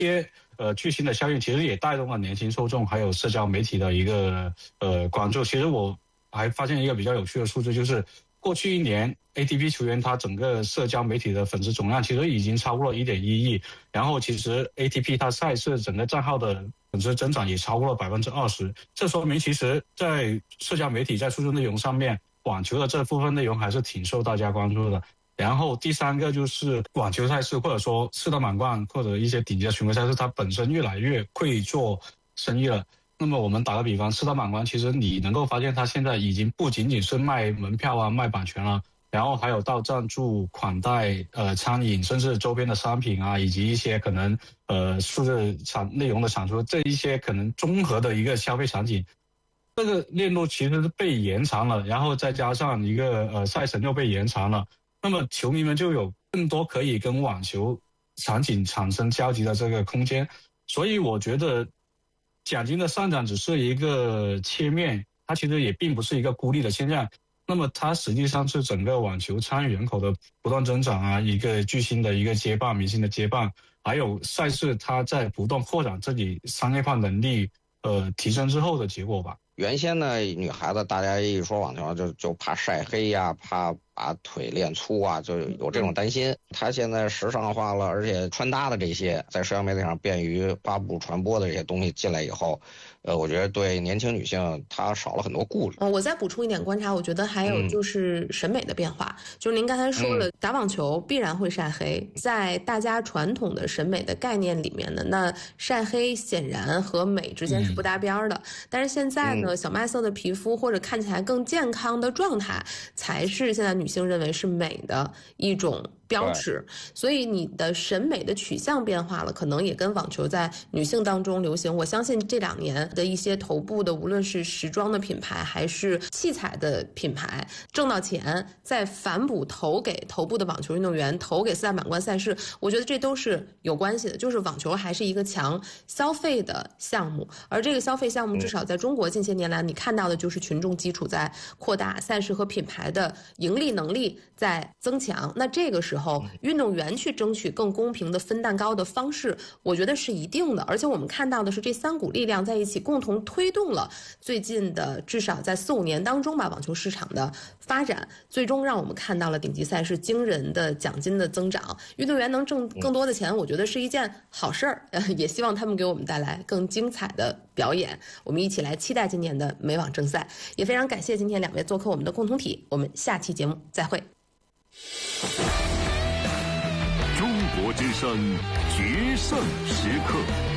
些巨星的效应，其实也带动了年轻受众还有社交媒体的一个关注。其实我还发现一个比较有趣的数字，就是过去1年 ATP 球员他整个社交媒体的粉丝总量其实已经超过了1.1亿，然后其实 ATP 它赛事整个账号的粉丝增长也超过了20%，这说明其实在社交媒体在数字内容上面，网球的这部分内容还是挺受大家关注的。然后第3个就是网球赛事，或者说四大满贯或者一些顶级的巡回赛事，它本身越来越会做生意了。那么我们打个比方，四大满贯其实你能够发现它现在已经不仅仅是卖门票啊、卖版权了，然后还有到赞助、款待、餐饮，甚至周边的商品啊，以及一些可能数字内容的产出，这一些可能综合的一个消费场景，这个链路其实是被延长了，然后再加上一个赛程又被延长了。那么球迷们就有更多可以跟网球场景产生交集的这个空间，所以我觉得奖金的上涨只是一个切面，它其实也并不是一个孤立的现象。那么它实际上是整个网球参与人口的不断增长啊，一个巨星的一个接棒，明星的接棒，还有赛事它在不断扩展自己商业化能力提升之后的结果吧。 原先呢，女孩子大家一说网球就怕晒黑呀，怕把腿练粗啊，就有这种担心。她现在时尚化了，而且穿搭的这些在社交媒体上便于发布传播的这些东西进来以后，我觉得对年轻女性她少了很多顾虑。 我再补充一点观察，我觉得还有就是审美的变化。就是您刚才说了，打网球必然会晒黑，在大家传统的审美的概念里面呢，那晒黑显然和美之间是不搭边的。但是现在呢，小麦色的皮肤或者看起来更健康的状态，才是现在女性认为是美的一种标尺。所以你的审美的取向变化了，可能也跟网球在女性当中流行。我相信这2年的一些头部的，无论是时装的品牌还是器材的品牌，挣到钱再反哺投给头部的网球运动员，投给四大满贯赛事，我觉得这都是有关系的。就是网球还是一个强消费的项目，而这个消费项目至少在中国近些年来，你看到的就是群众基础在扩大，赛事和品牌的盈利能力在增强。那这个时候运动员去争取更公平的分蛋糕的方式，我觉得是一定的。而且我们看到的是这3股力量在一起共同推动了最近的至少在4-5年当中吧，网球市场的发展，最终让我们看到了顶级赛事惊人的奖金的增长，运动员能挣更多的钱，我觉得是一件好事儿。也希望他们给我们带来更精彩的表演。我们一起来期待今年的美网正赛，也非常感谢今天2位做客我们的共同体。我们下期节目再会。 中国之声决胜时刻。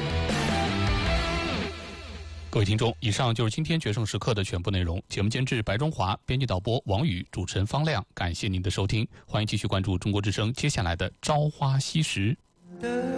各位听众，以上就是今天决胜时刻的全部内容。节目监制白中华，编辑导播王宇，主持人方亮。感谢您的收听，欢迎继续关注中国之声接下来的朝花夕拾。